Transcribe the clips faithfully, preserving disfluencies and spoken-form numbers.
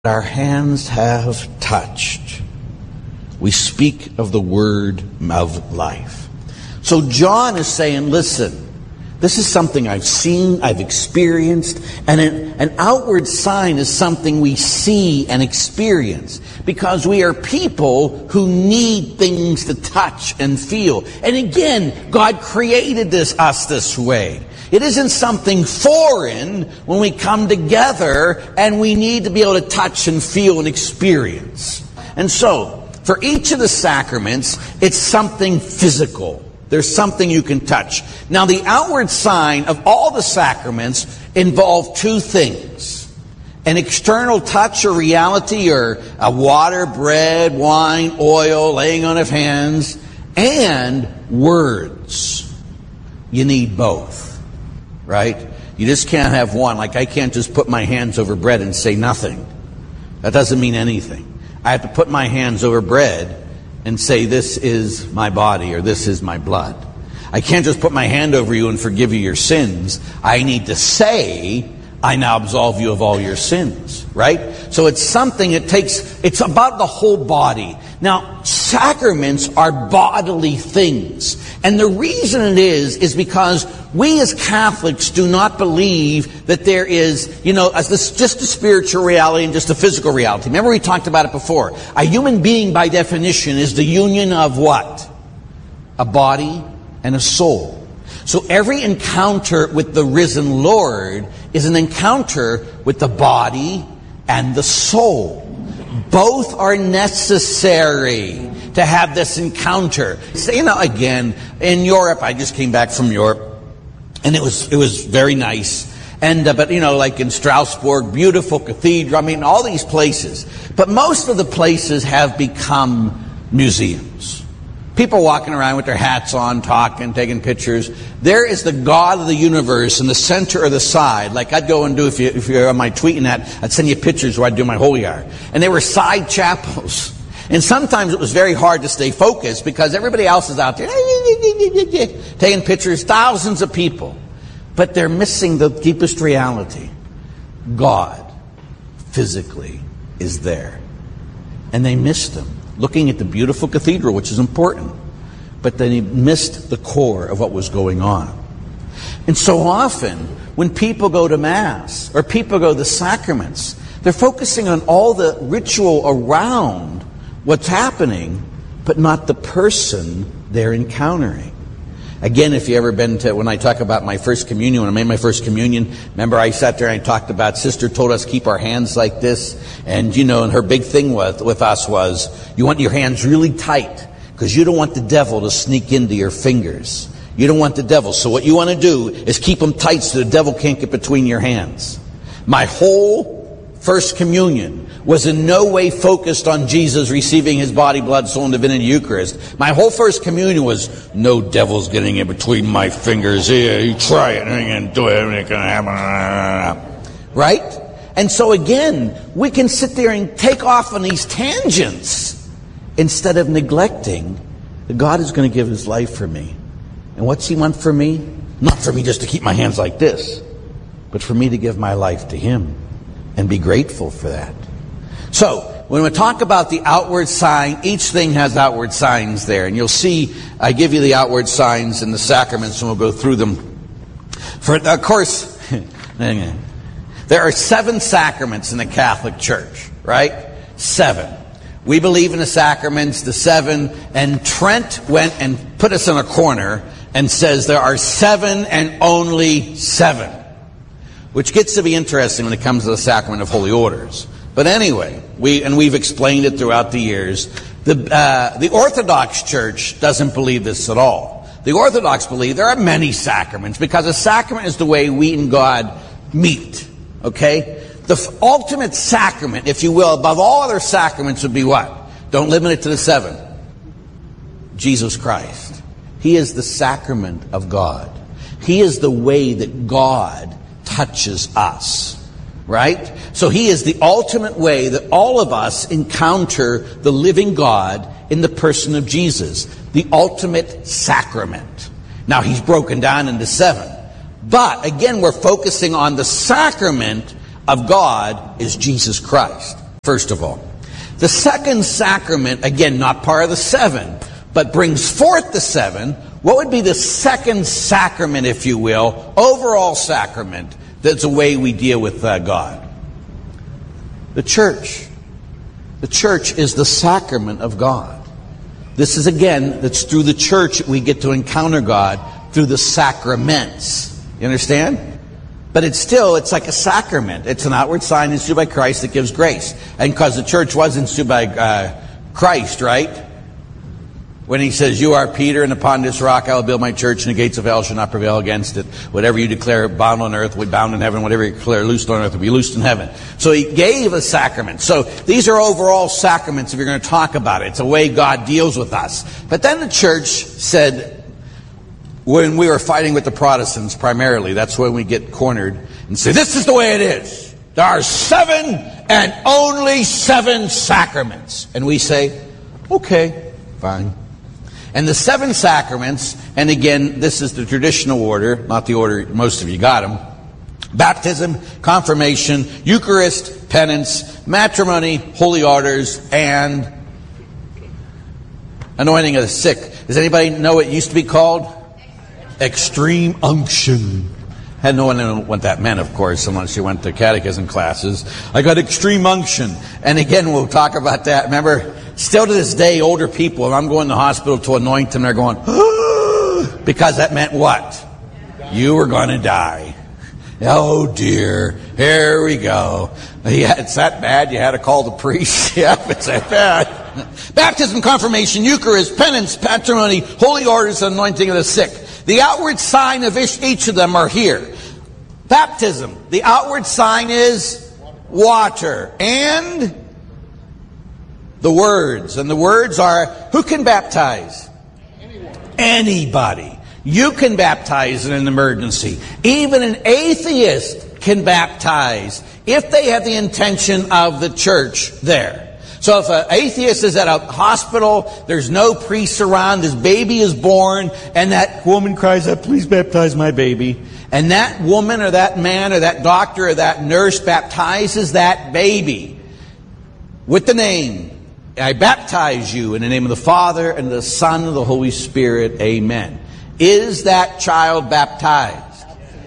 our hands have touched. We speak of the word of life. So John is saying, listen, this is something I've seen, I've experienced, and an, an outward sign is something we see and experience because we are people who need things to touch and feel. And again, God created this us this way. It isn't something foreign when we come together and we need to be able to touch and feel and experience. And so, for each of the sacraments, it's something physical. There's something you can touch. Now, the outward sign of all the sacraments involve two things. An external touch or reality, or a water, bread, wine, oil, laying on of hands, and words. You need both. Right? You just can't have one. Like, I can't just put my hands over bread and say nothing. That doesn't mean anything. I have to put my hands over bread and say, this is my body, or this is my blood. I can't just put my hand over you and forgive you your sins. I need to say, I now absolve you of all your sins. Right? So it's something, it takes, it's about the whole body. Now, sacraments are bodily things. And the reason it is, is because we as Catholics do not believe that there is, you know, as this, just a spiritual reality and just a physical reality. Remember we talked about it before. A human being, by definition, is the union of what? A body and a soul. So every encounter with the risen Lord is an encounter with the body and the soul. Both are necessary to have this encounter. So, you know, again, in Europe, I just came back from Europe, and it was it was very nice. And uh, but you know, like in Strasbourg, beautiful cathedral. I mean, all these places. But most of the places have become museums. People walking around with their hats on, talking, taking pictures. There is the God of the universe in the center or the side. Like I'd go and do, if, you, if you're on my tweeting that, I'd send you pictures where I'd do my holy hour. And they were side chapels. And sometimes it was very hard to stay focused because everybody else is out there taking pictures, thousands of people. But they're missing the deepest reality. God, physically, is there. And they missed him. Looking at the beautiful cathedral, which is important, but then he missed the core of what was going on. And so often, when people go to Mass, or people go to the sacraments, they're focusing on all the ritual around what's happening, but not the person they're encountering. Again, if you ever been to, when I talk about my first communion, when I made my first communion, remember I sat there and I talked about, Sister told us keep our hands like this. And, you know, and her big thing with, with us was, you want your hands really tight, because you don't want the devil to sneak into your fingers. You don't want the devil. So what you want to do is keep them tight so the devil can't get between your hands. My whole first communion was in no way focused on Jesus receiving his body, blood, soul, and divinity Eucharist. My whole first communion was, no devil's getting in between my fingers. Here, you try it, and you can do it, and it can happen. Right? And so again, we can sit there and take off on these tangents instead of neglecting that God is going to give his life for me. And what's he want for me? Not for me just to keep my hands like this, but for me to give my life to him and be grateful for that. So, when we talk about the outward sign, each thing has outward signs there. And you'll see, I give you the outward signs in the sacraments, and we'll go through them. For, of course, there are seven sacraments in the Catholic Church, right? Seven. We believe in the sacraments, the seven, and Trent went and put us in a corner and says there are seven and only seven. Which gets to be interesting when it comes to the sacrament of holy orders. But anyway, we and we've explained it throughout the years. The uh, the Orthodox Church doesn't believe this at all. The Orthodox believe there are many sacraments because a sacrament is the way we and God meet. Okay? The f- ultimate sacrament, if you will, above all other sacraments would be what? Don't limit it to the seven. Jesus Christ. He is the sacrament of God. He is the way that God touches us. Right? So he is the ultimate way that all of us encounter the living God in the person of Jesus. The ultimate sacrament. Now he's broken down into seven. But again, we're focusing on the sacrament of God is Jesus Christ. first of all. The second sacrament, again, not part of the seven, but brings forth the seven. What would be the second sacrament, if you will, overall sacrament, that's a way we deal with uh, God? The church. The church is the sacrament of God. This is, again, it's through the church that we get to encounter God through the sacraments. You understand? But it's still, it's like a sacrament. It's an outward sign instituted by Christ that gives grace. And because the church was instituted by uh, Christ, right? When he says, you are Peter, and upon this rock I will build my church, and the gates of hell shall not prevail against it. Whatever you declare bound on earth will be bound in heaven. Whatever you declare loosed on earth will be loosed in heaven. So he gave a sacrament. So these are overall sacraments if you're going to talk about it. It's a way God deals with us. But then the church said, when we were fighting with the Protestants primarily, that's when we get cornered and say, this is the way it is. There are seven and only seven sacraments. And we say, okay, fine. And the seven sacraments, and again, this is the traditional order, not the order most of you got them. Baptism, confirmation, Eucharist, penance, matrimony, holy orders, and anointing of the sick. Does anybody know what it used to be called? Extreme unction. Had no one knew what that meant, of course, unless you went to catechism classes. I got extreme unction. And again, we'll talk about that. Remember, still to this day, older people, if I'm going to the hospital to anoint them, they're going, ah, because that meant what? You were going to die. Oh dear, here we go. Yeah, it's that bad you had to call the priest. Yep, it's that bad. Baptism, confirmation, Eucharist, penance, patrimony, holy orders, and anointing of the sick. The outward sign of each of them are here. Baptism, the outward sign is water. And the words. And the words are, who can baptize? Anyone. Anybody. You can baptize in an emergency. Even an atheist can baptize if they have the intention of the church there. So if an atheist is at a hospital, there's no priest around, this baby is born, and that woman cries out, please baptize my baby. And that woman or that man or that doctor or that nurse baptizes that baby with the name, I baptize you in the name of the Father and the Son and the Holy Spirit. Amen. Is that child baptized?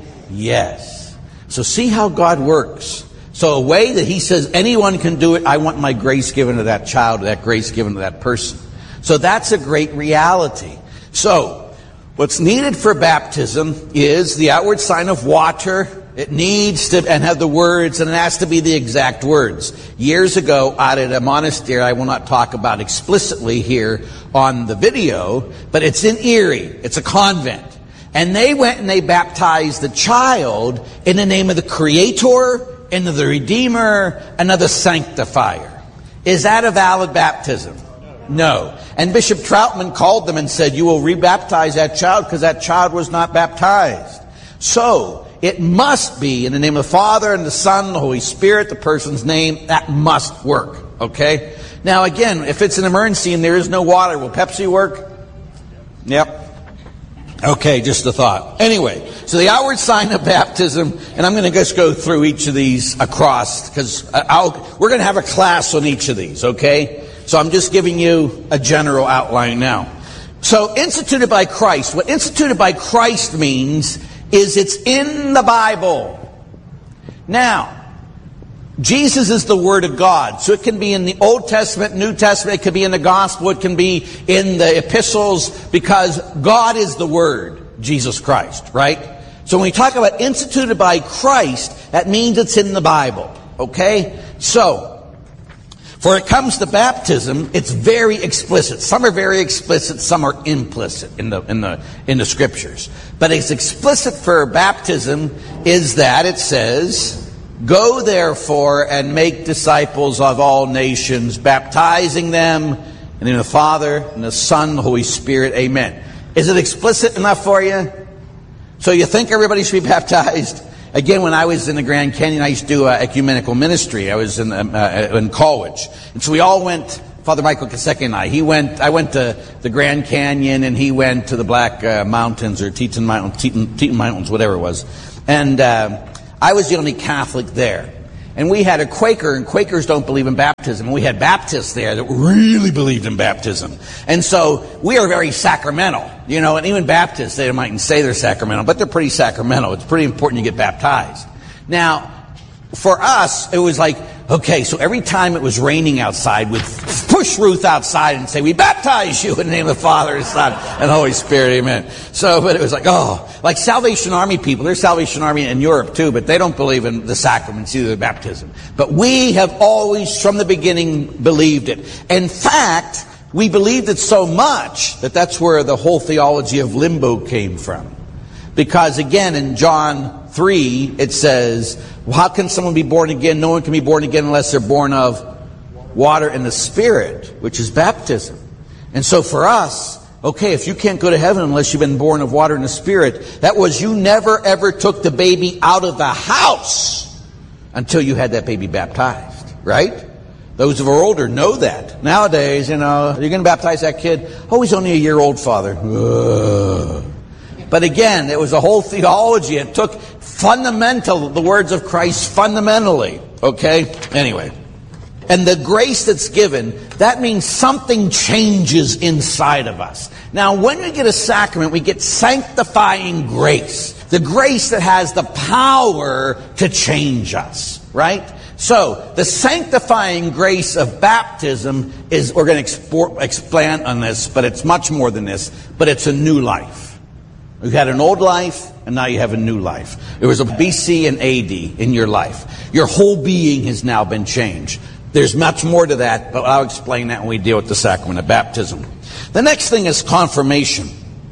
Yes. So see how God works. So a way that he says anyone can do it, I want my grace given to that child, that grace given to that person. So that's a great reality. So what's needed for baptism is the outward sign of water. It needs to and have the words, and it has to be the exact words. Years ago, out at a monastery, I will not talk about explicitly here on the video, but it's in Erie. It's a convent. And they went and they baptized the child in the name of the Creator, and of the Redeemer, and of the Sanctifier. Is that a valid baptism? No. And Bishop Troutman called them and said, you will rebaptize that child because that child was not baptized. So, it must be in the name of the Father and the Son and the Holy Spirit, the person's name. That must work. Okay? Now again, if it's an emergency and there is no water, will Pepsi work? Yep. Okay, just a thought. Anyway, so the outward sign of baptism, and I'm going to just go through each of these across, because we're going to have a class on each of these, okay? So I'm just giving you a general outline now. So, instituted by Christ. What instituted by Christ means is it's in the Bible. Now, Jesus is the Word of God. So it can be in the Old Testament, New Testament, it can be in the Gospel, it can be in the epistles, because God is the Word, Jesus Christ, right? So when we talk about instituted by Christ, that means it's in the Bible, okay? So, for it comes to baptism, it's very explicit. Some are very explicit, some are implicit in the in the in the scriptures. But it's explicit for baptism is that it says, go therefore and make disciples of all nations, baptizing them in the name of the Father and the Son and the Holy Spirit. Amen. Is it explicit enough for you? So you think everybody should be baptized? Again, when I was in the Grand Canyon, I used to do uh, ecumenical ministry. I was in uh, in college, and so we all went. Father Michael Kaseki and I. He went. I went to the Grand Canyon, and he went to the Black uh, Mountains or Teton Mountains, Teton, Teton Mountains, whatever it was. And uh, I was the only Catholic there. And we had a Quaker, and Quakers don't believe in baptism. And we had Baptists there that really believed in baptism. And so we are very sacramental. You know, and even Baptists, they mightn't say they're sacramental, but they're pretty sacramental. It's pretty important you get baptized. Now, for us, it was like, okay, so every time it was raining outside, we'd push Ruth outside and say, we baptize you in the name of the Father, the Son, and the Holy Spirit, amen. So, but it was like, oh, like Salvation Army people, there's Salvation Army in Europe too, but they don't believe in the sacraments, either the baptism. But we have always, from the beginning, believed it. In fact, we believed it so much that that's where the whole theology of limbo came from. Because again, in John three, it says, well, how can someone be born again? No one can be born again unless they're born of water and the Spirit, which is baptism. And so for us, okay, if you can't go to heaven unless you've been born of water and the Spirit, that was you never ever took the baby out of the house until you had that baby baptized, right? Those who are older know that. Nowadays, you know, you're going to baptize that kid. Oh, he's only a year old, Father. Ugh. But again, it was a whole theology. It took fundamental, the words of Christ fundamentally. Okay? Anyway. And the grace that's given, that means something changes inside of us. Now, when we get a sacrament, we get sanctifying grace. The grace that has the power to change us. Right? So, the sanctifying grace of baptism is, we're going to export, expand on this, but it's much more than this, but it's a new life. You had an old life, and now you have a new life. There was a B C and A D in your life. Your whole being has now been changed. There's much more to that, but I'll explain that when we deal with the sacrament of baptism. The next thing is confirmation.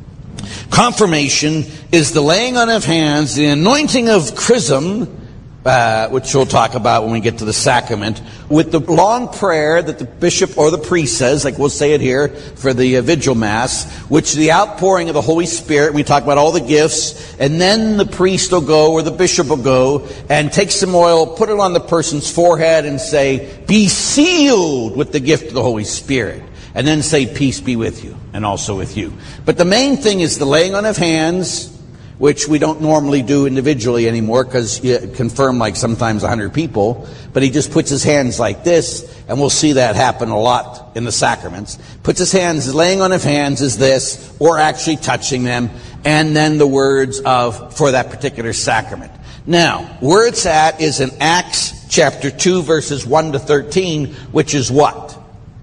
Confirmation is the laying on of hands, the anointing of chrism, Uh, which we'll talk about when we get to the sacrament, with the long prayer that the bishop or the priest says, like we'll say it here for the uh, vigil mass, which the outpouring of the Holy Spirit, we talk about all the gifts, and then the priest will go, or the bishop will go, and take some oil, put it on the person's forehead, and say, be sealed with the gift of the Holy Spirit. And then say, peace be with you, and also with you. But the main thing is the laying on of hands, which we don't normally do individually anymore because you confirm like sometimes a hundred people. But he just puts his hands like this, and we'll see that happen a lot in the sacraments. Puts his hands, laying on of hands is this, or actually touching them, and then the words of, for that particular sacrament. Now, where it's at is in Acts chapter two, verses one to thirteen, which is what?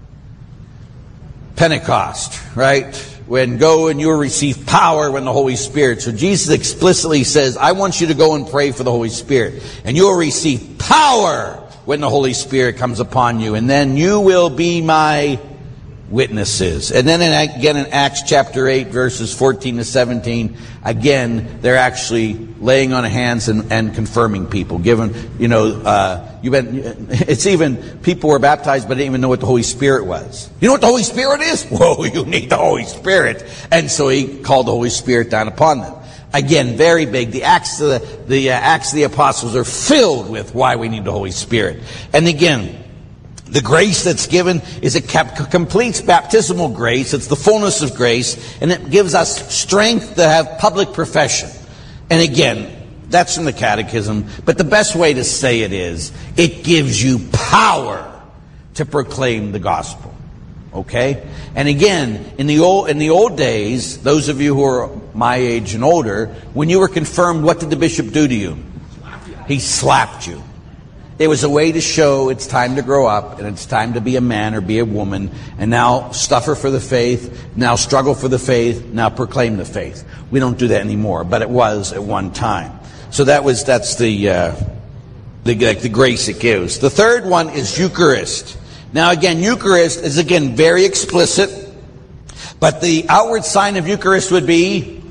Pentecost, right? When go and you'll receive power when the Holy Spirit. So Jesus explicitly says, I want you to go and pray for the Holy Spirit. And you'll receive power when the Holy Spirit comes upon you. And then you will be my witnesses. And then in, again in Acts chapter eight, verses fourteen to seventeen, again, they're actually laying on hands and, and confirming people. Given, you know, uh, you've been, it's even, people were baptized but didn't even know what the Holy Spirit was. You know what the Holy Spirit is? Whoa, you need the Holy Spirit. And so he called the Holy Spirit down upon them. Again, very big. The Acts of the, the uh, Acts of the Apostles are filled with why we need the Holy Spirit. And again, the grace that's given is a complete baptismal grace. It's the fullness of grace, and it gives us strength to have public profession. And again, that's from the Catechism, but the best way to say it is, it gives you power to proclaim the gospel. Okay? And again, in the old in the old days, those of you who are my age and older, when you were confirmed, what did the bishop do to you? He slapped you. It was a way to show it's time to grow up, and it's time to be a man or be a woman, and now suffer for the faith, now struggle for the faith, now proclaim the faith. We don't do that anymore, but it was at one time. So that was that's the uh, the, the grace it gives. The third one is Eucharist. Now again, Eucharist is again very explicit, but the outward sign of Eucharist would be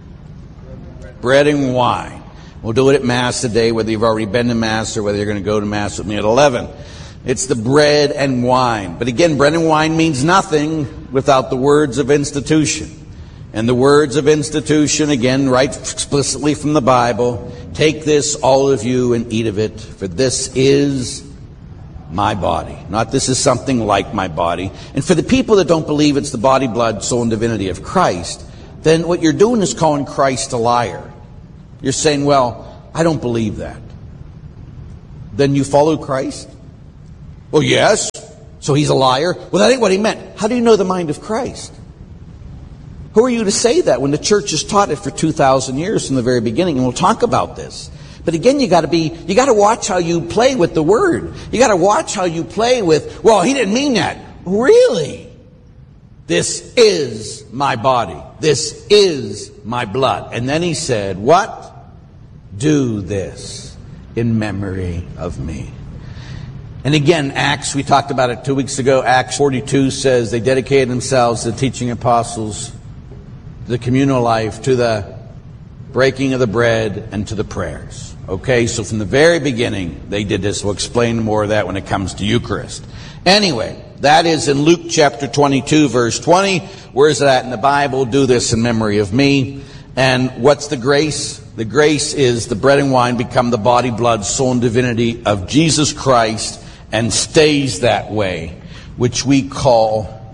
bread and wine. We'll do it at Mass today, whether you've already been to Mass or whether you're going to go to Mass with me at eleven. It's the bread and wine. But again, bread and wine means nothing without the words of institution. And the words of institution, again, right explicitly from the Bible, take this, all of you, and eat of it, for this is my body. Not this is something like my body. And for the people that don't believe it's the body, blood, soul, and divinity of Christ, then what you're doing is calling Christ a liar. You're saying, well, I don't believe that. then you follow Christ? Well, yes. So he's a liar? Well, that ain't what he meant. How do you know the mind of Christ? Who are you to say that when the church has taught it for two thousand years from the very beginning? And we'll talk about this. But again, you got to be, you got to watch how you play with the word. You got to watch how you play with, well, he didn't mean that. Really? This is my body. This is my blood. And then he said, what? Do this in memory of me. And again, Acts, we talked about it two weeks ago. Acts forty-two says they dedicated themselves to the teaching apostles, to the communal life, to the breaking of the bread, and to the prayers. Okay, so from the very beginning, they did this. We'll explain more of that when it comes to Eucharist. Anyway, that is in Luke chapter twenty-two, verse twenty. Where is that in the Bible? Do this in memory of me. And what's the grace? The grace is the bread and wine become the body, blood, soul, and divinity of Jesus Christ and stays that way, which we call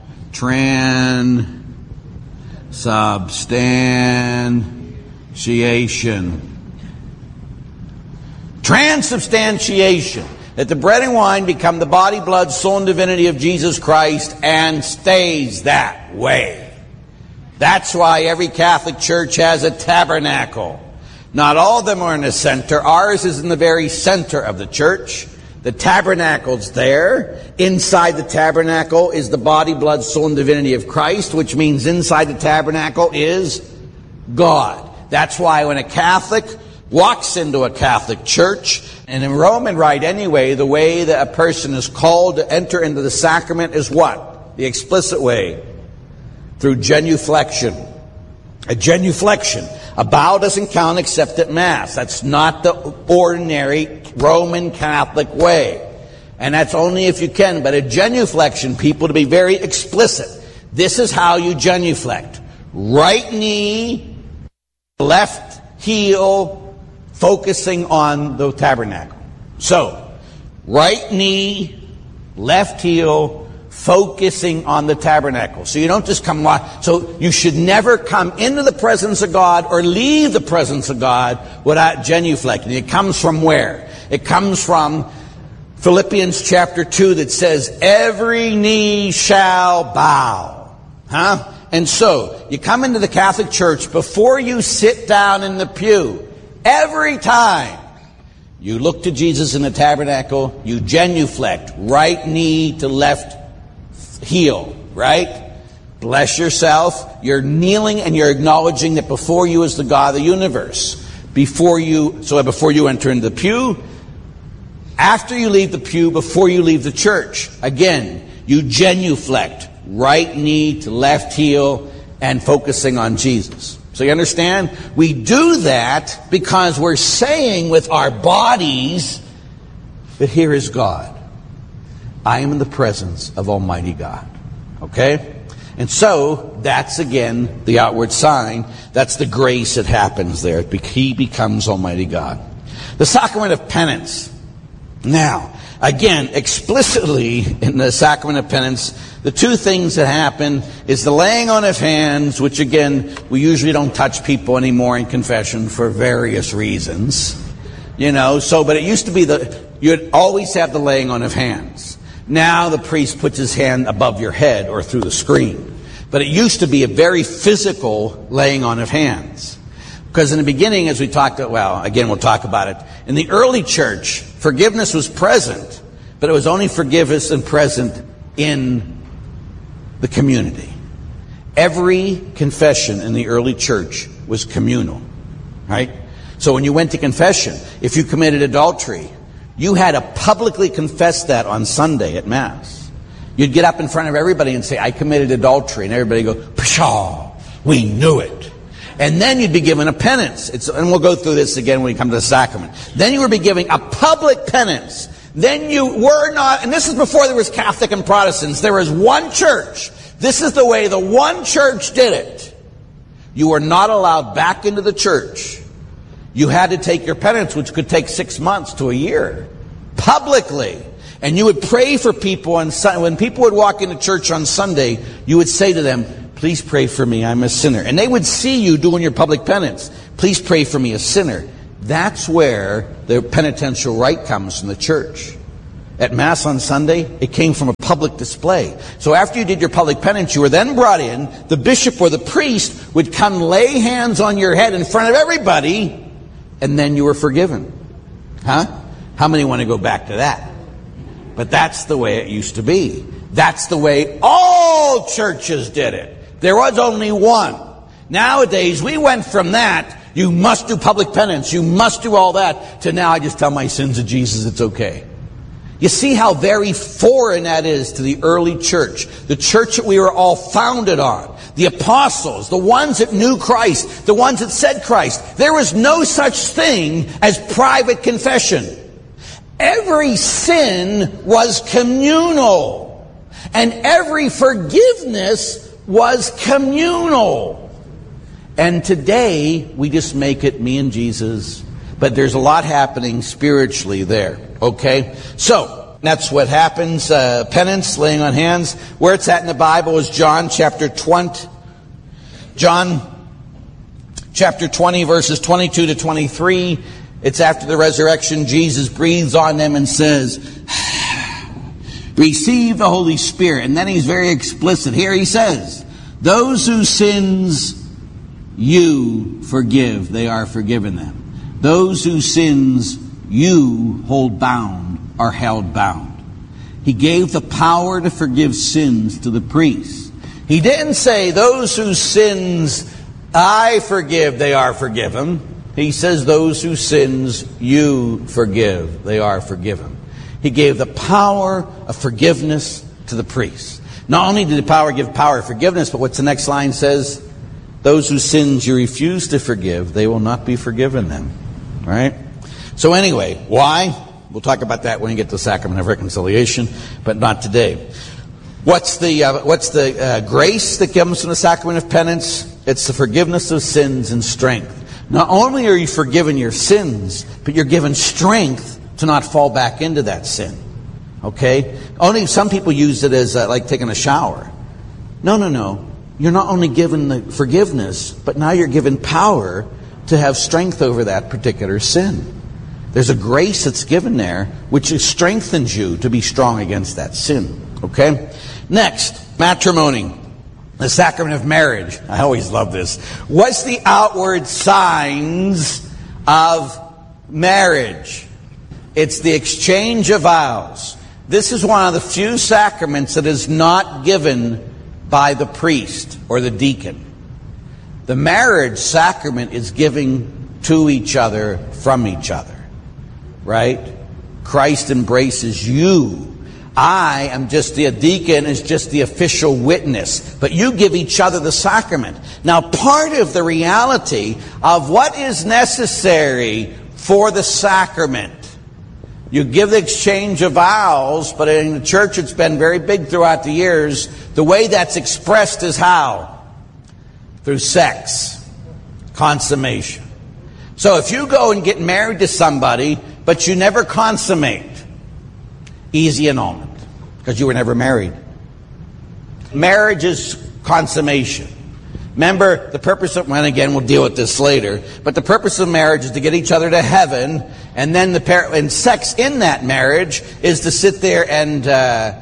transubstantiation. Transubstantiation. That the bread and wine become the body, blood, soul, and divinity of Jesus Christ and stays that way. That's why every Catholic church has a tabernacle. Not all of them are in the center. Ours is in the very center of the church. The tabernacle's there. Inside the tabernacle is the body, blood, soul, and divinity of Christ, which means inside the tabernacle is God. That's why when a Catholic walks into a Catholic church, and in Roman rite anyway, the way that a person is called to enter into the sacrament is what? The explicit way. Through genuflection. A genuflection. A bow doesn't count except at Mass. That's not the ordinary Roman Catholic way. And that's only if you can. But a genuflection, people, to be very explicit. This is how you genuflect. Right knee, left heel, focusing on the tabernacle. So, right knee, left heel, focusing on the tabernacle. So you don't just come, so you should never come into the presence of God or leave the presence of God without genuflecting. It comes from where? It comes from Philippians chapter two that says, every knee shall bow. Huh? And so, you come into the Catholic Church before you sit down in the pew. Every time you look to Jesus in the tabernacle, you genuflect, right knee to left heel, right? Bless yourself. You're kneeling and you're acknowledging that before you is the God of the universe. Before you, so before you enter into the pew, after you leave the pew, before you leave the church, again, you genuflect, right knee to left heel, and focusing on Jesus. So you understand? We do that because we're saying with our bodies that here is God. I am in the presence of Almighty God. Okay? And so, that's again the outward sign. That's the grace that happens there. He becomes Almighty God. The sacrament of penance. Now, again, explicitly in the sacrament of penance, the two things that happen is the laying on of hands, which again, we usually don't touch people anymore in confession for various reasons. You know, so, but it used to be the, you'd always have the laying on of hands. Now the priest puts his hand above your head or through the screen. But it used to be a very physical laying on of hands. Because in the beginning, as we talked about, well, again, we'll talk about it. In the early church, forgiveness was present, but it was only forgiveness and present in the community. Every confession in the early church was communal, right? So when you went to confession, if you committed adultery, you had to publicly confess that on Sunday at Mass. You'd get up in front of everybody and say, I committed adultery. And everybody go, pshaw, we knew it. And then you'd be given a penance. It's, and we'll go through this again when we come to the sacrament. Then you would be giving a public penance. Then you were not, and this is before there was Catholic and Protestants. There was one church. This is the way the one church did it. You were not allowed back into the church. You had to take your penance, which could take six months to a year, publicly. And you would pray for people. And when people would walk into church on Sunday, you would say to them, please pray for me, I'm a sinner. And they would see you doing your public penance. Please pray for me, a sinner. That's where the penitential rite comes from the church. At Mass on Sunday, it came from a public display. So after you did your public penance, you were then brought in. The bishop or the priest would come lay hands on your head in front of everybody, and then you were forgiven. Huh? How many want to go back to that? But that's the way it used to be. That's the way all churches did it. There was only one. Nowadays, we went from that, you must do public penance, you must do all that, to now I just tell my sins to Jesus, it's okay. You see how very foreign that is to the early church, the church that we were all founded on, the apostles, the ones that knew Christ, the ones that said Christ. There was no such thing as private confession. Every sin was communal, and every forgiveness was communal. And today, we just make it me and Jesus, but there's a lot happening spiritually there. Okay, so that's what happens. Uh, penance, laying on hands. Where it's at in the Bible is John chapter twenty. John chapter twenty, verses twenty-two to twenty-three. It's after the resurrection. Jesus breathes on them and says, receive the Holy Spirit. And then he's very explicit. Here he says, those whose sins you forgive, they are forgiven them. Those whose sins you hold bound are held bound. He gave the power to forgive sins to the priests. He didn't say those whose sins I forgive, they are forgiven. He says those whose sins you forgive, they are forgiven. He gave the power of forgiveness to the priests. Not only did the power give power of forgiveness, but what's the next line says? Those whose sins you refuse to forgive, they will not be forgiven them. Right? So anyway, why? We'll talk about that when we get to the sacrament of reconciliation, but not today. What's the uh, what's the uh, grace that comes from the sacrament of penance? It's the forgiveness of sins and strength. Not only are you forgiven your sins, but you're given strength to not fall back into that sin. Okay? Only some people use it as uh, like taking a shower. No, no, no. You're not only given the forgiveness, but now you're given power to have strength over that particular sin. There's a grace that's given there which strengthens you to be strong against that sin. Okay? Next, matrimony. The sacrament of marriage. I always love this. What's the outward signs of marriage? It's the exchange of vows. This is one of the few sacraments that is not given by the priest or the deacon. The marriage sacrament is giving to each other from each other. Right? Christ embraces you. I am just the deacon, is just the official witness. But you give each other the sacrament. Now, part of the reality of what is necessary for the sacrament, you give the exchange of vows, but in the church it's been very big throughout the years. The way that's expressed is how? Through sex. Consummation. So if you go and get married to somebody, but you never consummate, easy annulment, because you were never married. Marriage is consummation. Remember, the purpose of, and again, we'll deal with this later, but the purpose of marriage is to get each other to heaven, and then the par- and sex in that marriage is to sit there and uh,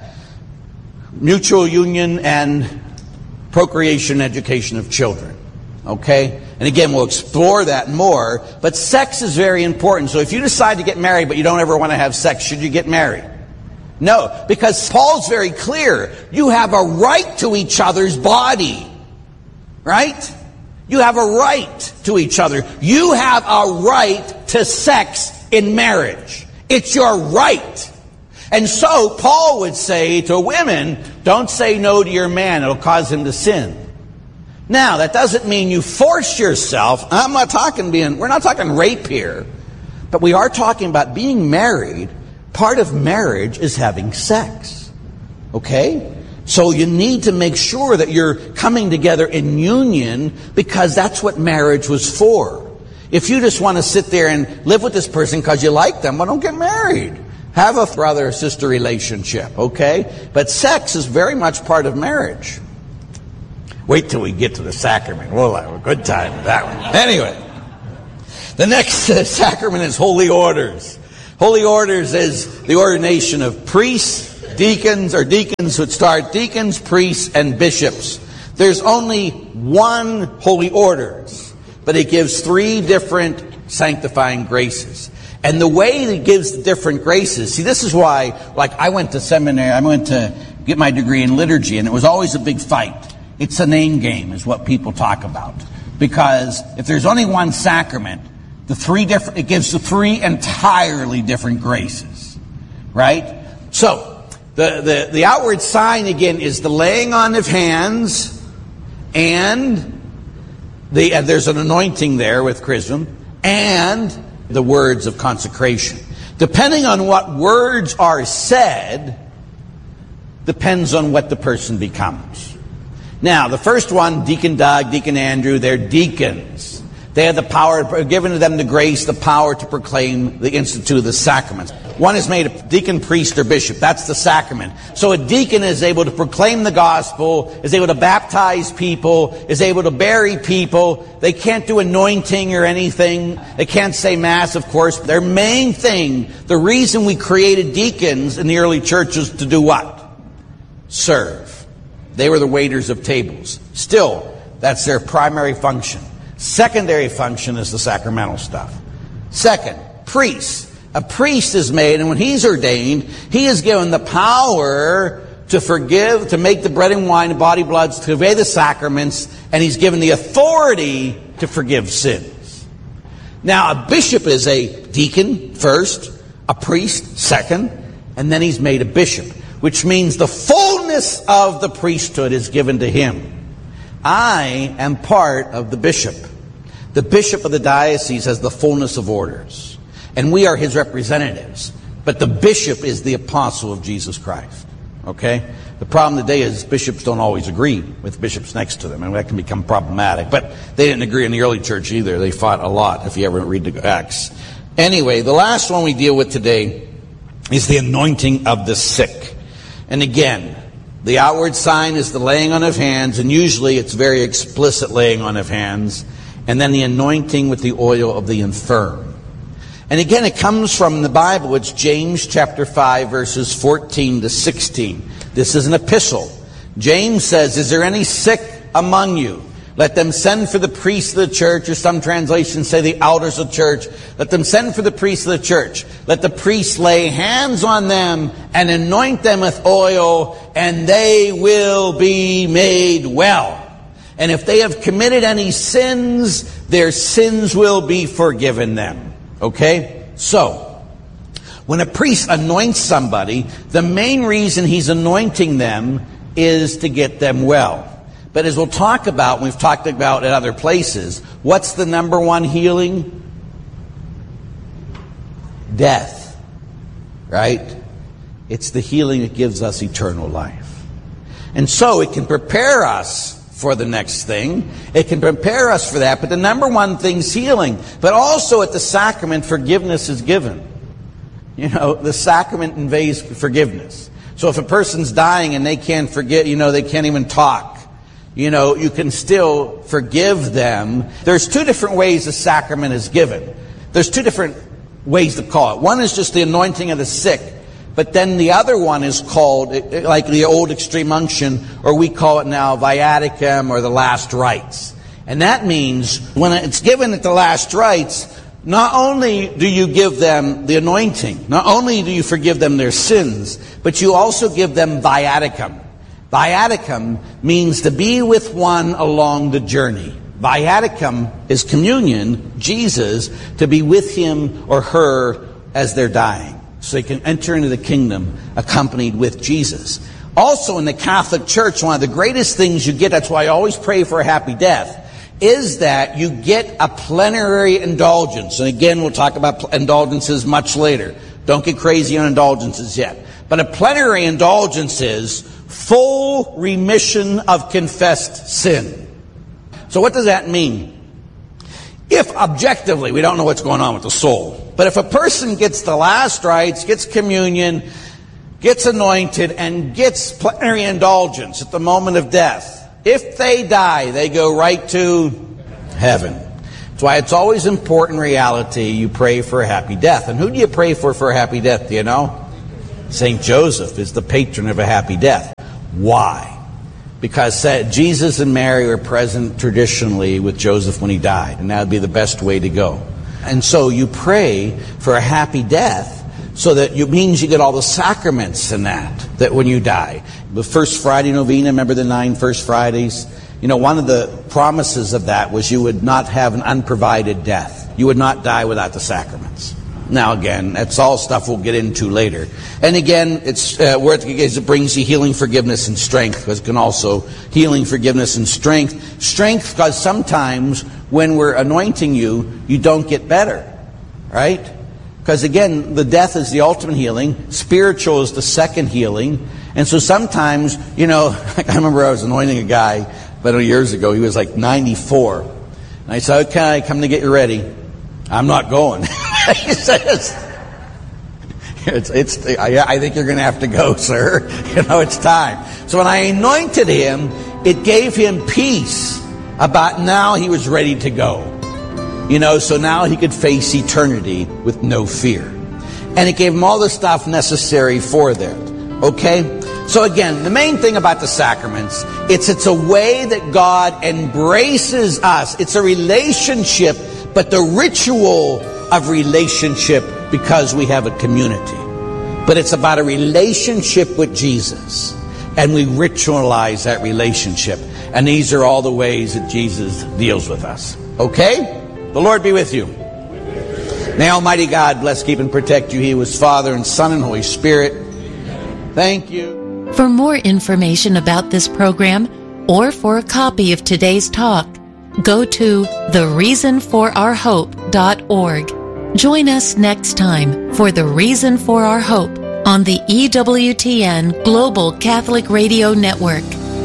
mutual union and procreation and education of children. Okay? And again, we'll explore that more, but sex is very important. So if you decide to get married, but you don't ever want to have sex, should you get married? No, because Paul's very clear. You have a right to each other's body. Right? You have a right to each other. You have a right to sex in marriage. It's your right. And so Paul would say to women, don't say no to your man. It'll cause him to sin. Now, that doesn't mean you force yourself. I'm not talking being, we're not talking rape here. But we are talking about being married. Part of marriage is having sex. Okay? So you need to make sure that you're coming together in union, because that's what marriage was for. If you just want to sit there and live with this person because you like them, well, don't get married. Have a brother or sister relationship, okay? But sex is very much part of marriage. Wait till we get to the sacrament. We'll have a good time with that one. Anyway, The next uh, sacrament is holy orders. Holy orders is the ordination of priests, deacons, or deacons would start deacons, priests, and bishops. There's only one holy orders, but it gives three different sanctifying graces. And the way it gives the different graces, see, this is why, like, I went to seminary, I went to get my degree in liturgy, and it was always a big fight. It's a name game, is what people talk about. Because if there's only one sacrament, the three different, it gives the three entirely different graces. Right? So, the, the, the outward sign, again, is the laying on of hands, and the, uh, there's an anointing there with chrism, and the words of consecration. Depending on what words are said, depends on what the person becomes. Now, the first one, Deacon Doug, Deacon Andrew, they're deacons. They have the power, given to them the grace, the power to proclaim the institute of the sacraments. One is made a deacon, priest, or bishop. That's the sacrament. So a deacon is able to proclaim the gospel, is able to baptize people, is able to bury people. They can't do anointing or anything. They can't say mass, of course. Their main thing, the reason we created deacons in the early churches to do what? Serve. They were the waiters of tables. Still, that's their primary function. Secondary function is the sacramental stuff. Second, priests. A priest is made, and when he's ordained, he is given the power to forgive, to make the bread and wine and body bloods, to convey the sacraments, and he's given the authority to forgive sins. Now, a bishop is a deacon first, a priest second, and then he's made a bishop, which means the fullness of the priesthood is given to him. I am part of the bishop. The bishop of the diocese has the fullness of orders. And we are his representatives. But the bishop is the apostle of Jesus Christ. Okay? The problem today is bishops don't always agree with bishops next to them. And that can become problematic. But they didn't agree in the early church either. They fought a lot, if you ever read the Acts. Anyway, the last one we deal with today is the anointing of the sick. And again, the outward sign is the laying on of hands. And usually it's very explicit laying on of hands. And then the anointing with the oil of the infirm. And again, it comes from the Bible. It's James chapter five, verses fourteen to sixteen. This is an epistle. James says, "Is there any sick among you? Let them send for the priests of the church," or some translations say the elders of the church. "Let them send for the priests of the church. Let the priests lay hands on them and anoint them with oil, and they will be made well. And if they have committed any sins, their sins will be forgiven them." Okay? So, when a priest anoints somebody, the main reason he's anointing them is to get them well. But as we'll talk about, we've talked about at other places, what's the number one healing? Death. Right? It's the healing that gives us eternal life. And so it can prepare us for the next thing. It can prepare us for that. But the number one thing's healing. But also at the sacrament, forgiveness is given. You know, the sacrament conveys forgiveness. So if a person's dying and they can't forget, you know, they can't even talk, you know, you can still forgive them. There's two different ways the sacrament is given. There's two different ways to call it. One is just the anointing of the sick. But then the other one is called, like the old extreme unction, or we call it now viaticum, or the last rites. And that means when it's given at the last rites, not only do you give them the anointing, not only do you forgive them their sins, but you also give them viaticum. Viaticum means to be with one along the journey. Viaticum is communion, Jesus, to be with him or her as they're dying. So they can enter into the kingdom accompanied with Jesus. Also in the Catholic Church, one of the greatest things you get, that's why I always pray for a happy death, is that you get a plenary indulgence. And again, we'll talk about indulgences much later. Don't get crazy on indulgences yet. But a plenary indulgence is full remission of confessed sin. So what does that mean? If objectively, we don't know what's going on with the soul, but if a person gets the last rites, gets communion, gets anointed, and gets plenary indulgence at the moment of death, if they die, they go right to heaven. That's why it's always important reality you pray for a happy death. And who do you pray for for a happy death, do you know? Saint Joseph is the patron of a happy death. Why? Because Jesus and Mary were present traditionally with Joseph when he died, and that would be the best way to go. And so you pray for a happy death so that it means you get all the sacraments in that, that when you die. The first Friday novena, remember the nine first Fridays? You know, one of the promises of that was you would not have an unprovided death. You would not die without the sacraments. Now again, that's all stuff we'll get into later. And again, it's uh, where it, it brings you healing, forgiveness, and strength. Because it can also healing, forgiveness, and strength. Strength, because sometimes when we're anointing you, you don't get better, right? Because again, the death is the ultimate healing. Spiritual is the second healing. And so sometimes, you know, I remember I was anointing a guy about years ago. He was like ninety-four. And I said, okay, I come to get you ready. I'm not going. He says, it's, it's, I, I think you're going to have to go, sir. You know, it's time. So when I anointed him, it gave him peace about now he was ready to go. You know, so now he could face eternity with no fear. And it gave him all the stuff necessary for that. Okay? So again, the main thing about the sacraments, it's it's a way that God embraces us. It's a relationship, but the ritual of relationship because we have a community. But it's about a relationship with Jesus. And we ritualize that relationship. And these are all the ways that Jesus deals with us. Okay? The Lord be with you. May Almighty God bless, keep, and protect you. He was Father and Son and Holy Spirit. Thank you. For more information about this program or for a copy of today's talk, go to the reason for our hope dot org. Join us next time for The Reason for Our Hope on the E W T N Global Catholic Radio Network.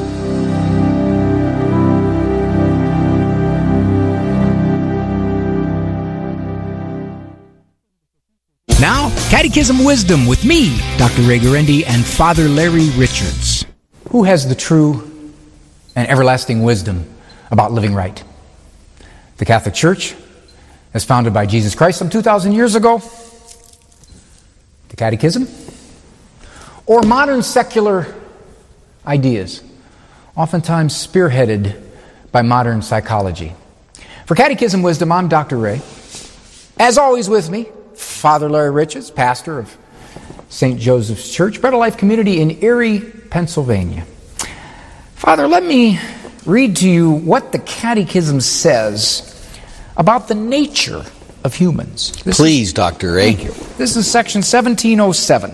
Now, Catechism Wisdom with me, Doctor Ray Guarendi, and Father Larry Richards. Who has the true and everlasting wisdom about living right? The Catholic Church, as founded by Jesus Christ some two thousand years ago? The Catechism? Or modern secular ideas, oftentimes spearheaded by modern psychology? For Catechism Wisdom, I'm Doctor Ray. As always with me, Father Larry Richards, pastor of Saint Joseph's Church, Bread of Life Community in Erie, Pennsylvania. Father, let me read to you what the Catechism says about the nature of humans. This Please, is, Doctor Ray. Thank you. This is section seventeen oh seven.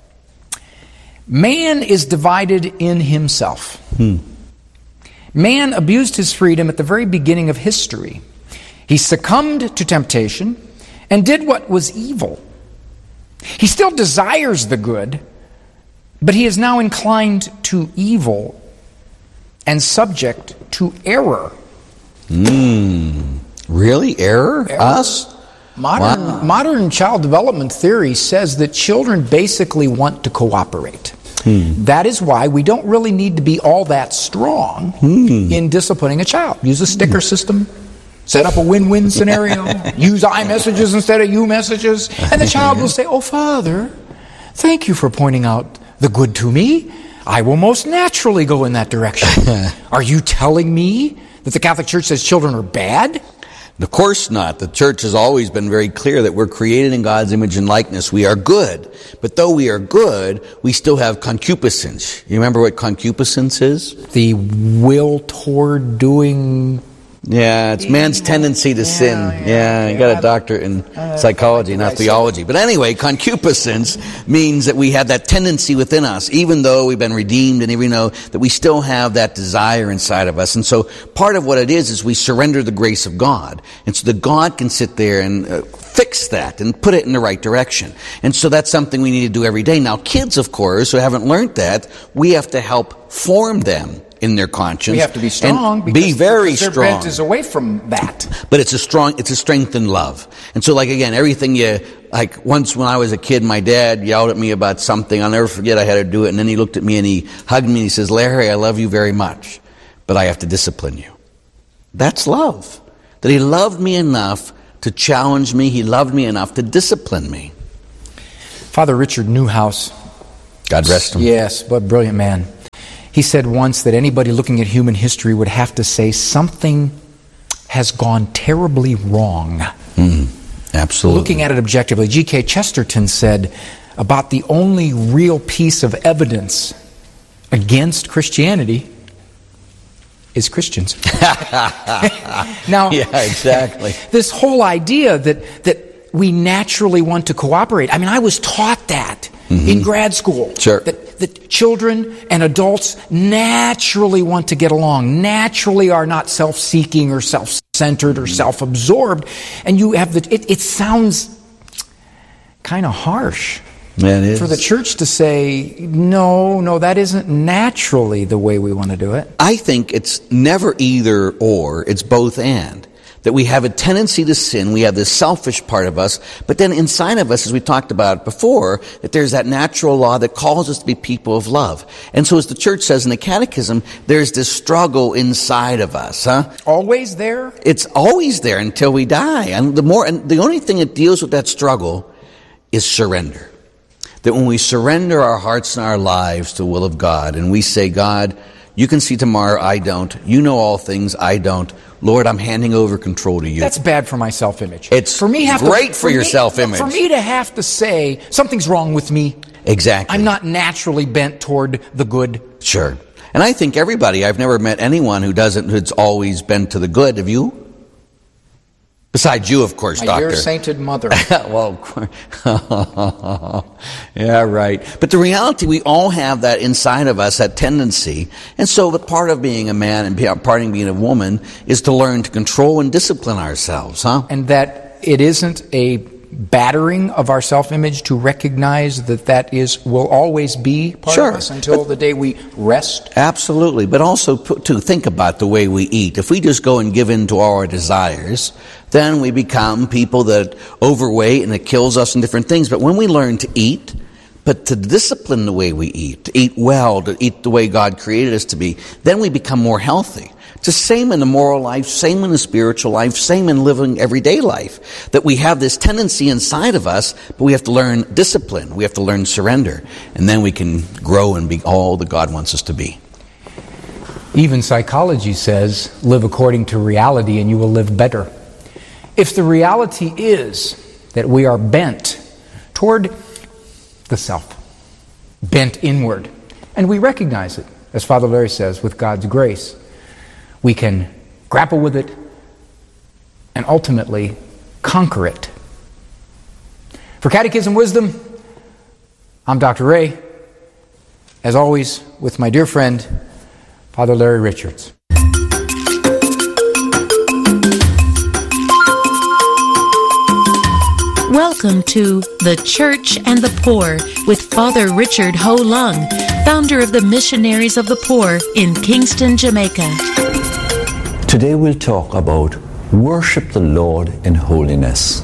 Man is divided in himself. Hmm. Man abused his freedom at the very beginning of history. He succumbed to temptation and did what was evil. He still desires the good, but he is now inclined to evil and subject to error. Hmm. Really? Error? Error? Us? Modern, Wow. modern child development theory says that children basically want to cooperate. Hmm. That is why we don't really need to be all that strong Hmm. in disciplining a child. Use a sticker system. Set up a win-win scenario. Use iMessages instead of you messages. And the child will say, "Oh, Father, thank you for pointing out the good to me. I will most naturally go in that direction." Are you telling me that the Catholic Church says children are bad? Of course not. The Church has always been very clear that we're created in God's image and likeness. We are good. But though we are good, we still have concupiscence. You remember what concupiscence is? The will toward doing... Yeah, it's man's tendency to yeah, sin. Yeah, Yeah, you yeah. got a doctorate in Uh, psychology, not I see. theology. But anyway, concupiscence means that we have that tendency within us, even though we've been redeemed and even though that we still have that desire inside of us. And so part of what it is is we surrender the grace of God. And so that God can sit there and uh, fix that and put it in the right direction. And so that's something we need to do every day. Now, kids, of course, who haven't learned that, we have to help form them in their conscience. We have to be strong. And because be very their strong. bent is away from that. But it's a strong, it's a strength in love. And so like again, everything you, like once when I was a kid, my dad yelled at me about something. I'll never forget I had to do it. And then he looked at me and he hugged me and he says, "Larry, I love you very much, but I have to discipline you." That's love. that he loved me enough to challenge me. He loved me enough to discipline me. Father Richard Newhouse, God rest him. Yes, but brilliant man. He said once that anybody looking at human history would have to say something has gone terribly wrong. Mm, absolutely. Looking at it objectively, G K Chesterton said about the only real piece of evidence against Christianity is Christians. Now, yeah, exactly. This whole idea that that we naturally want to cooperate. I mean, I was taught that mm-hmm. in grad school. Sure. That, that children and adults naturally want to get along, naturally are not self-seeking or self-centered or self-absorbed. And you have the, it, it sounds kind of harsh. Yeah, it is. For the church to say, no, no, that isn't naturally the way we want to do it. I think it's never either or, it's both and. That we have a tendency to sin, we have this selfish part of us, but then inside of us, as we talked about before, that there's that natural law that calls us to be people of love. And so as the church says in the Catechism, there's this struggle inside of us, huh? Always there? It's always there until we die. And the more, and the only thing that deals with that struggle is surrender. That when we surrender our hearts and our lives to the will of God, and we say, God, you can see tomorrow, I don't. You know all things, I don't. Lord, I'm handing over control to you. That's bad for my self-image. It's for me have great to, for, for your me, self-image. For me to have to say, something's wrong with me. Exactly. I'm not naturally bent toward the good. Sure. And I think everybody, I've never met anyone who doesn't, who's always bent to the good. Have you? Besides you, of course, My Doctor. dear sainted mother. Well, yeah, right. But the reality, we all have that inside of us, that tendency. And so the part of being a man and part of being a woman is to learn to control and discipline ourselves, huh? And that it isn't a battering of our self-image to recognize that that is will always be part sure, of us until but, the day we rest. Absolutely. But also to think about the way we eat. If we just go and give in to all our desires, then we become people that overweight and it kills us in different things. But when we learn to eat, but to discipline the way we eat, to eat well, to eat the way God created us to be, then we become more healthy. It's the same in the moral life, same in the spiritual life, same in living everyday life. That we have this tendency inside of us, but we have to learn discipline. We have to learn surrender. And then we can grow and be all that God wants us to be. Even psychology says, live according to reality and you will live better. If the reality is that we are bent toward the self, bent inward, and we recognize it, as Father Larry says, with God's grace, we can grapple with it and ultimately conquer it. For Catechism Wisdom, I'm Doctor Ray, as always, with my dear friend, Father Larry Richards. Welcome to The Church and the Poor with Father Richard Ho Lung, founder of the Missionaries of the Poor in Kingston, Jamaica. Today we'll talk about worship the Lord in holiness.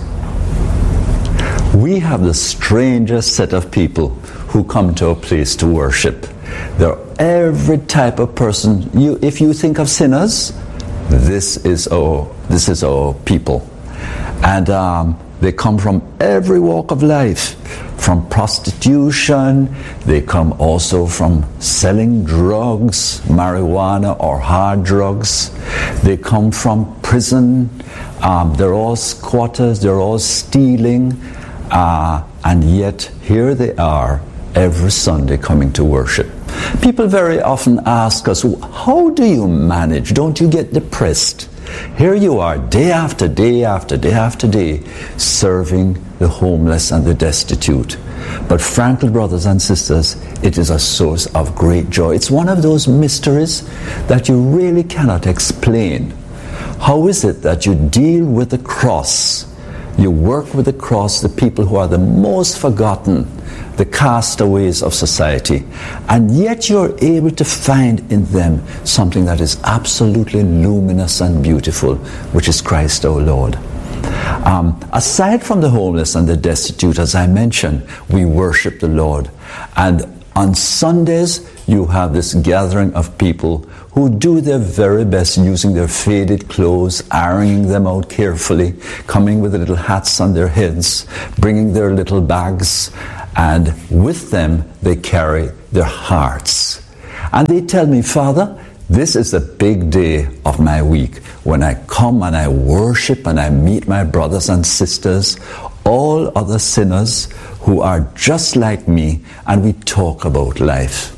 We have the strangest set of people who come to a place to worship. They're every type of person. You, if you think of sinners, this is our this is our people, and um, they come from every walk of life. From prostitution, they come also from selling drugs, marijuana or hard drugs. They come from prison. Um, they're all squatters. They're all stealing, uh, and yet here they are every Sunday coming to worship. People very often ask us, how do you manage? Don't you get depressed? Here you are, day after day after day after day, serving the homeless and the destitute. But frankly, brothers and sisters, it is a source of great joy. It's one of those mysteries that you really cannot explain. How is it that you deal with the cross? You work with the cross, the people who are the most forgotten, the castaways of society, and yet you're able to find in them something that is absolutely luminous and beautiful, which is Christ our Lord. Um, aside from the homeless and the destitute, as I mentioned, we worship the Lord. And on Sundays, you have this gathering of people who do their very best using their faded clothes, ironing them out carefully, coming with the little hats on their heads, bringing their little bags, and with them they carry their hearts. And they tell me, Father, this is the big day of my week when I come and I worship and I meet my brothers and sisters, all other sinners who are just like me, and we talk about life.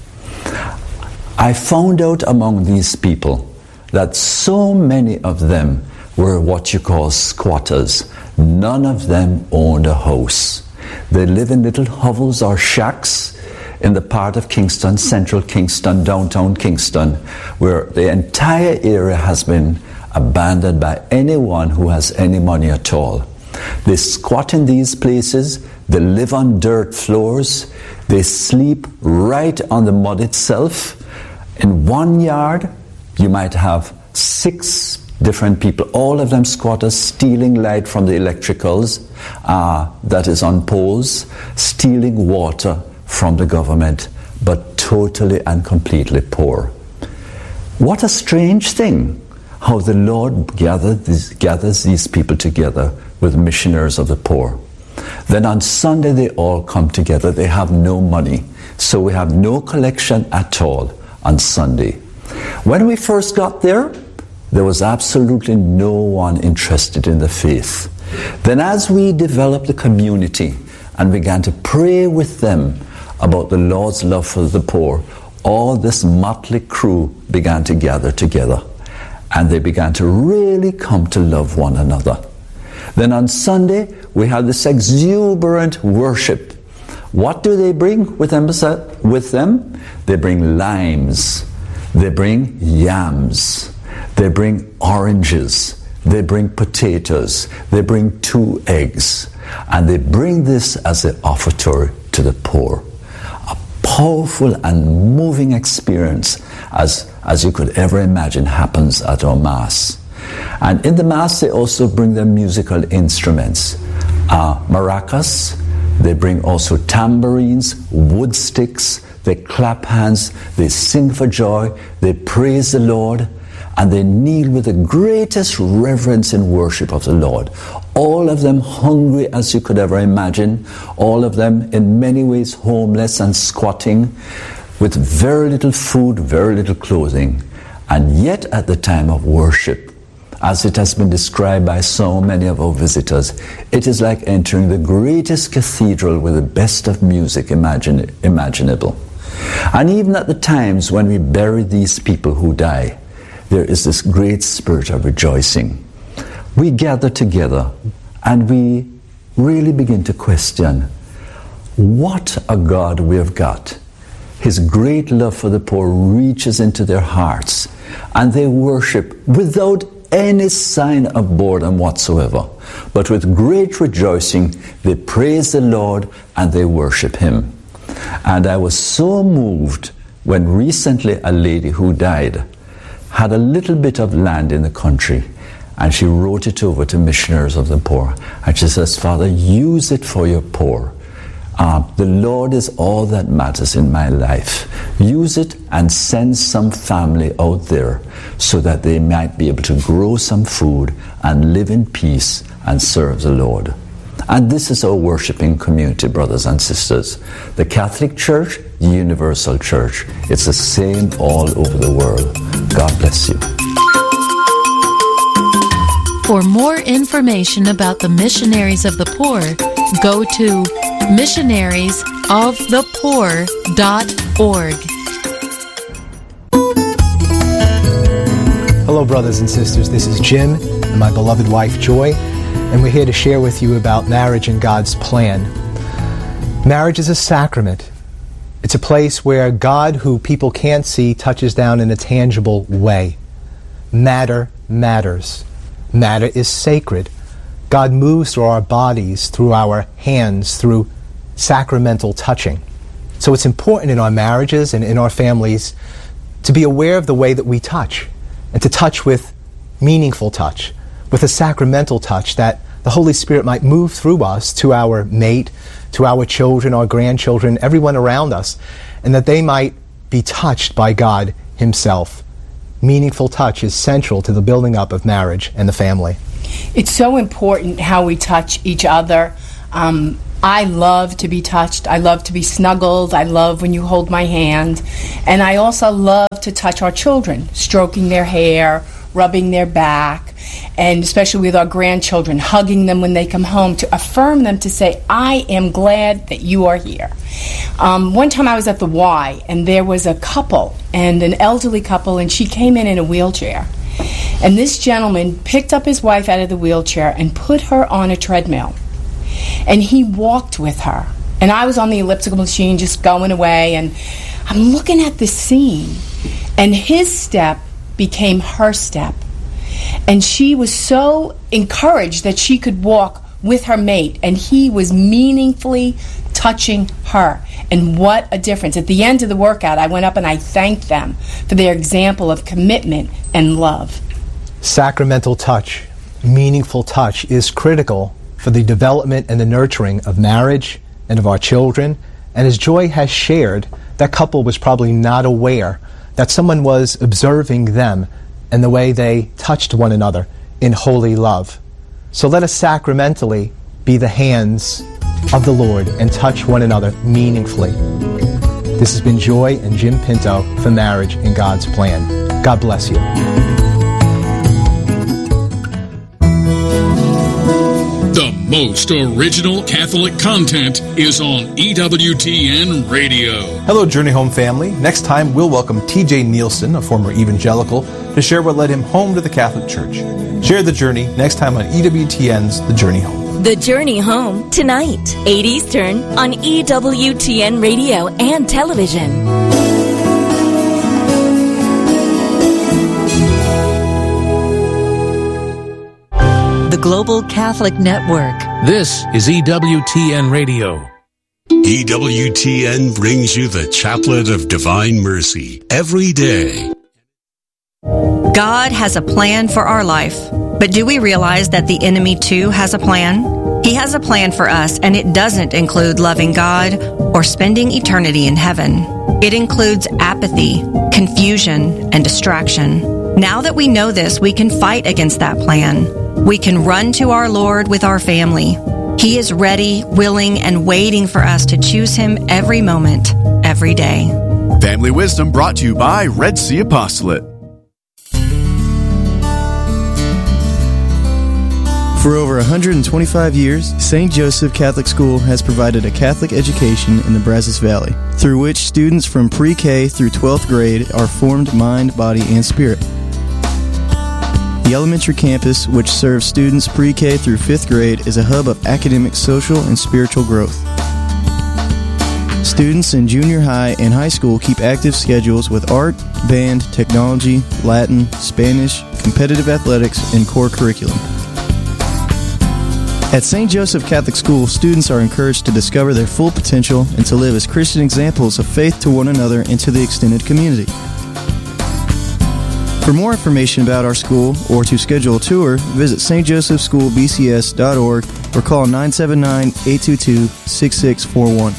I found out among these people that so many of them were what you call squatters. None of them owned a house. They live in little hovels or shacks in the part of Kingston, central Kingston, downtown Kingston, where the entire area has been abandoned by anyone who has any money at all. They squat in these places, they live on dirt floors, they sleep right on the mud itself. In one yard, you might have six different people, all of them squatters, stealing light from the electricals uh, that is on poles, stealing water from the government, but totally and completely poor. What a strange thing, how the Lord gathered these, gathers these people together with missionaries of the poor. Then on Sunday they all come together. They have no money, so we have no collection at all on Sunday. When we first got there, there was absolutely no one interested in the faith. Then as we developed the community and began to pray with them about the Lord's love for the poor, all this motley crew began to gather together, and they began to really come to love one another. Then on Sunday, we had this exuberant worship. What do they bring with them? With them? They bring limes, they bring yams, they bring oranges, they bring potatoes, they bring two eggs, and they bring this as an offertory to the poor. A powerful and moving experience, as, as you could ever imagine, happens at our Mass. And in the Mass, they also bring their musical instruments. Uh, maracas, they bring also tambourines, wood sticks, they clap hands, they sing for joy, they praise the Lord, and they kneel with the greatest reverence and worship of the Lord. All of them hungry as you could ever imagine, all of them in many ways homeless and squatting, with very little food, very little clothing. And yet at the time of worship, as it has been described by so many of our visitors, it is like entering the greatest cathedral with the best of music imagine, imaginable. And even at the times when we bury these people who die, there is this great spirit of rejoicing. We gather together and we really begin to question, what a God we have got. His great love for the poor reaches into their hearts, and they worship without any sign of boredom whatsoever, but with great rejoicing they praise the Lord and they worship Him. And I was so moved when recently a lady who died had a little bit of land in the country, and she wrote it over to missionaries of the poor, and she says, Father, use it for your poor. Uh, the Lord is all that matters in my life. Use it and send some family out there so that they might be able to grow some food and live in peace and serve the Lord. And this is our worshiping community, brothers and sisters. The Catholic Church, the Universal Church. It's the same all over the world. God bless you. For more information about the Missionaries of the Poor, go to missionaries of the poor dot org. Hello, brothers and sisters. This is Jim and my beloved wife, Joy, and we're here to share with you about marriage and God's plan. Marriage is a sacrament. It's a place where God, who people can't see, touches down in a tangible way. Matter matters. Matter is sacred. God moves through our bodies, through our hands, through sacramental touching. So it's important in our marriages and in our families to be aware of the way that we touch, and to touch with meaningful touch, with a sacramental touch, that the Holy Spirit might move through us to our mate, to our children, our grandchildren, everyone around us, and that they might be touched by God Himself. Meaningful touch is central to the building up of marriage and the family. It's so important how we touch each other. Um, I love to be touched. I love to be snuggled. I love when you hold my hand. And I also love to touch our children, stroking their hair, rubbing their back, and especially with our grandchildren, hugging them when they come home to affirm them, to say, I am glad that you are here. Um, one time I was at the Y, and there was a couple, and an elderly couple, and she came in in a wheelchair. And this gentleman picked up his wife out of the wheelchair and put her on a treadmill. And he walked with her. And I was on the elliptical machine just going away, and I'm looking at this scene, and his step became her step. And she was so encouraged that she could walk with her mate, and he was meaningfully touching her. And what a difference. At the end of the workout, I went up and I thanked them for their example of commitment and love. Sacramental touch, meaningful touch, is critical for the development and the nurturing of marriage and of our children. And as Joy has shared, that couple was probably not aware that someone was observing them and the way they touched one another in holy love. So let us sacramentally be the hands of the Lord and touch one another meaningfully. This has been Joy and Jim Pinto for Marriage in God's Plan. God bless you. The most original Catholic content is on E W T N Radio. Hello, Journey Home family. Next time, we'll welcome T J Nielsen, a former evangelical, to share what led him home to the Catholic Church. Share the journey next time on E W T N's The Journey Home. The Journey Home, tonight, eight Eastern, on E W T N Radio and television. The Global Catholic Network. This is E W T N Radio. E W T N brings you the Chaplet of Divine Mercy every day. God has a plan for our life, but do we realize that the enemy too has a plan? He has a plan for us, and it doesn't include loving God or spending eternity in heaven. It includes apathy, confusion, and distraction. Now that we know this, we can fight against that plan. We can run to our Lord with our family. He is ready, willing, and waiting for us to choose Him every moment, every day. Family Wisdom brought to you by Red Sea Apostolate. For over one hundred twenty-five years, Saint Joseph Catholic School has provided a Catholic education in the Brazos Valley, through which students from pre-K through twelfth grade are formed mind, body, and spirit. The elementary campus, which serves students pre-K through fifth grade, is a hub of academic, social, and spiritual growth. Students in junior high and high school keep active schedules with art, band, technology, Latin, Spanish, competitive athletics, and core curriculum. At Saint Joseph Catholic School, students are encouraged to discover their full potential and to live as Christian examples of faith to one another and to the extended community. For more information about our school or to schedule a tour, visit s t joseph school b c s dot org or call nine seven nine, eight two two, six six four one.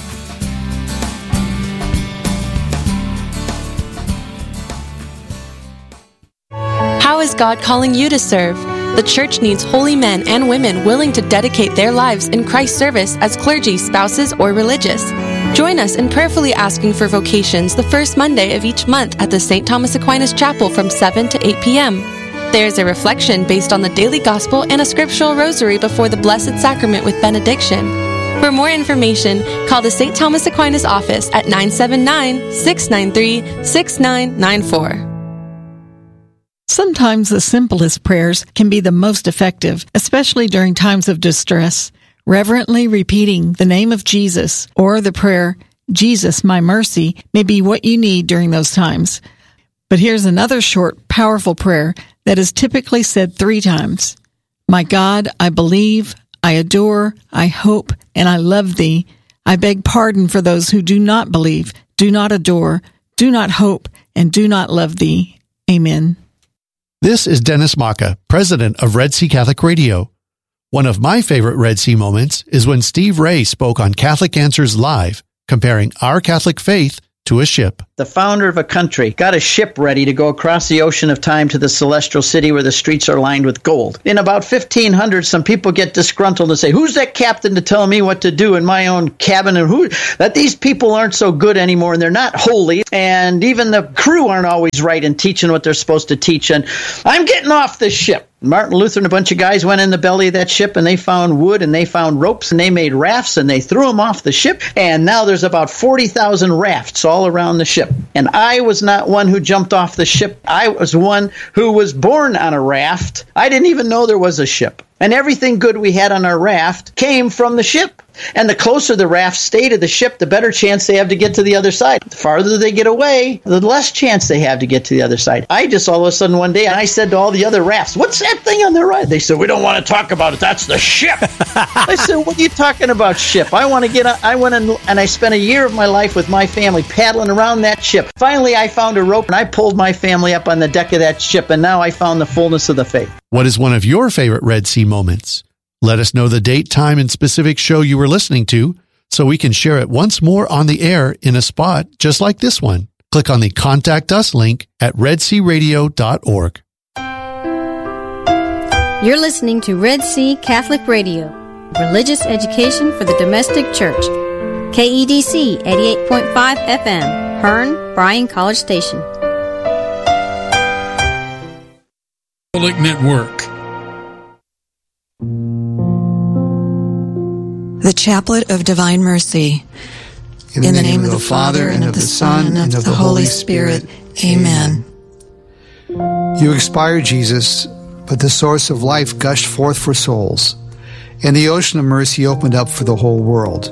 How is God calling you to serve? The church needs holy men and women willing to dedicate their lives in Christ's service as clergy, spouses, or religious. Join us in prayerfully asking for vocations the first Monday of each month at the Saint Thomas Aquinas Chapel from seven to eight p.m. There is a reflection based on the daily gospel and a scriptural rosary before the Blessed Sacrament with benediction. For more information, call the Saint Thomas Aquinas office at nine seven nine, six nine three, six nine nine four. Sometimes the simplest prayers can be the most effective, especially during times of distress. Reverently repeating the name of Jesus or the prayer, Jesus, my mercy, may be what you need during those times. But here's another short, powerful prayer that is typically said three times. My God, I believe, I adore, I hope, and I love thee. I beg pardon for those who do not believe, do not adore, do not hope, and do not love thee. Amen. This is Dennis Maka, president of Red Sea Catholic Radio. One of my favorite Red Sea moments is when Steve Ray spoke on Catholic Answers Live, comparing our Catholic faith to a ship. The founder of a country got a ship ready to go across the ocean of time to the celestial city where the streets are lined with gold. In about fifteen hundred, some people get disgruntled and say, who's that captain to tell me what to do in my own cabin? And who that these people aren't so good anymore and they're not holy. And even the crew aren't always right in teaching what they're supposed to teach. And I'm getting off this ship. Martin Luther and a bunch of guys went in the belly of that ship and they found wood and they found ropes and they made rafts and they threw them off the ship. And now there's about forty thousand rafts all around the ship. And I was not one who jumped off the ship. I was one who was born on a raft. I didn't even know there was a ship. And everything good we had on our raft came from the ship. And the closer the raft stay to the ship, the better chance they have to get to the other side. The farther they get away, the less chance they have to get to the other side. I just all of a sudden one day, I said to all the other rafts, what's that thing on the right? They said, we don't want to talk about it. That's the ship. I said, what are you talking about, ship? I want to get on. I went in, and I spent a year of my life with my family paddling around that ship. Finally, I found a rope and I pulled my family up on the deck of that ship. And now I found the fullness of the faith. What is one of your favorite Red Sea moments? Let us know the date, time, and specific show you were listening to so we can share it once more on the air in a spot just like this one. Click on the Contact Us link at red sea radio dot org. You're listening to Red Sea Catholic Radio, religious education for the domestic church. K E D C eighty-eight point five F M, Hearn, Bryan College Station. Catholic Network. The Chaplet of Divine Mercy. In, In the, the name, name of the Father, and of the Son, and of the Holy Spirit. Amen. You expired, Jesus, but the source of life gushed forth for souls, and the ocean of mercy opened up for the whole world.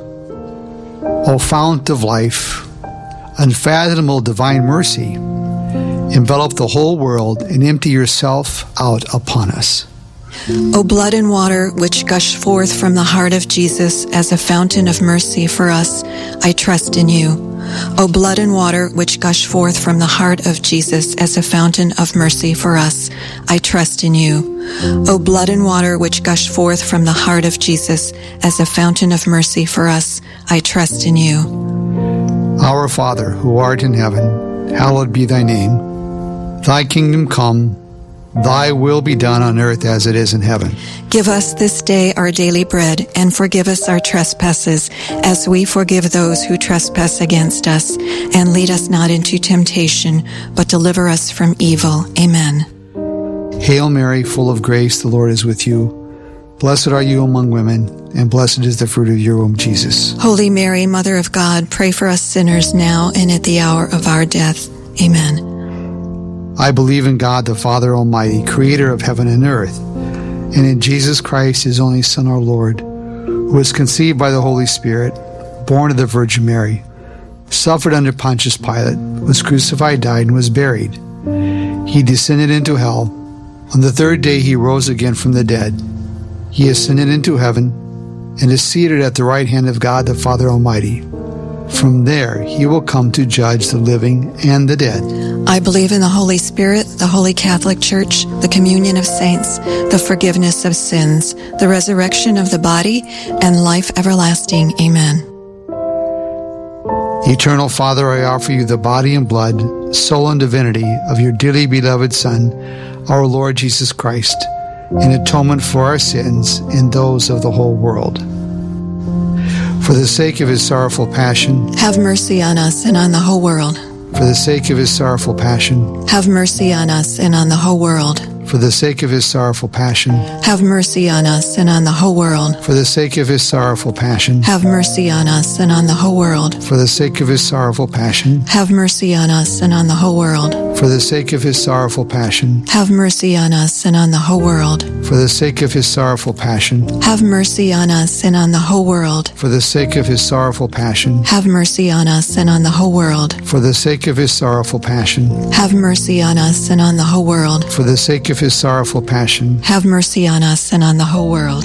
O fount of life, unfathomable divine mercy, envelop the whole world and empty yourself out upon us. O blood and water which gush forth from the heart of Jesus as a fountain of mercy for us, I trust in you. O blood and water which gush forth from the heart of Jesus as a fountain of mercy for us, I trust in you. O blood and water which gush forth from the heart of Jesus as a fountain of mercy for us, I trust in you. Our Father, who art in heaven, hallowed be thy name. Thy kingdom come. Thy will be done on earth as it is in heaven. Give us this day our daily bread, and forgive us our trespasses, as we forgive those who trespass against us. And lead us not into temptation, but deliver us from evil. Amen. Hail Mary, full of grace, the Lord is with you. Blessed are you among women, and blessed is the fruit of your womb, Jesus. Holy Mary, Mother of God, pray for us sinners now and at the hour of our death. Amen. I believe in God, the Father Almighty, creator of heaven and earth, and in Jesus Christ, his only Son, our Lord, who was conceived by the Holy Spirit, born of the Virgin Mary, suffered under Pontius Pilate, was crucified, died, and was buried. He descended into hell. On the third day he rose again from the dead. He ascended into heaven and is seated at the right hand of God, the Father Almighty. From there he will come to judge the living and the dead. I believe in the Holy Spirit, the Holy Catholic Church, the communion of saints, the forgiveness of sins, the resurrection of the body, and life everlasting. Amen. Eternal Father, I offer you the body and blood, soul and divinity of your dearly beloved Son, our Lord Jesus Christ, in atonement for our sins and those of the whole world. For the sake of his sorrowful passion, have mercy on us and on the whole world. For the sake of his sorrowful passion, have mercy on us and on the whole world. For the sake of his sorrowful passion, have mercy on us and on the whole world. For the sake of his sorrowful passion, have mercy on us and on the whole world. For the sake of his sorrowful passion, have mercy on us and on the whole world. For the sake of his sorrowful passion, have mercy on us and on the whole world. For the sake of his sorrowful passion, have mercy on us and on the whole world. For the sake of his sorrowful passion, have mercy on us and on the whole world. For the sake of his sorrowful passion, have mercy on us and on the whole world. For the sake of his sorrowful passion, have mercy on us and on the whole world.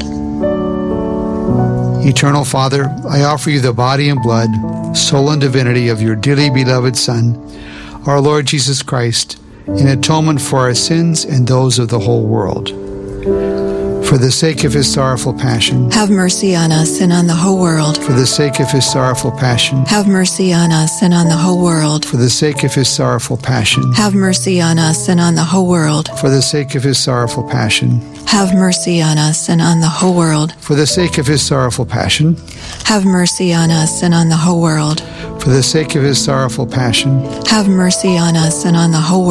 Eternal Father, I offer you the body and blood, soul and divinity of your dearly beloved Son, our Lord Jesus Christ, in atonement for our sins and those of the whole world. For For the sake of his sorrowful passion. Have mercy on us and on the whole world. For the sake of his sorrowful passion. Have mercy on us and on the whole world. For the sake of his sorrowful passion. Have mercy on us and on the whole world. For the sake of his sorrowful passion. Have mercy on us and on the whole world. For the sake of his sorrowful passion. Have mercy on us and on the whole world. For the sake of his sorrowful passion. Have mercy on us and on the whole world.